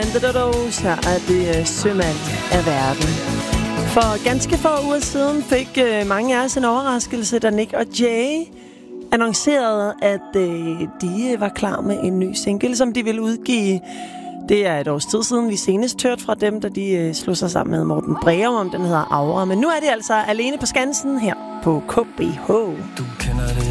The Dodos. Her er det sømand af verden. For ganske få uger siden fik mange af os en overraskelse, da Nick og Jay annoncerede, at de var klar med en ny single, som de ville udgive. Det er et års tid siden, vi senest hørte fra dem, da de slog sig sammen med Morten Breum, om den hedder Aura. Men nu er det altså alene på Skansen her på KBH. Du kender det.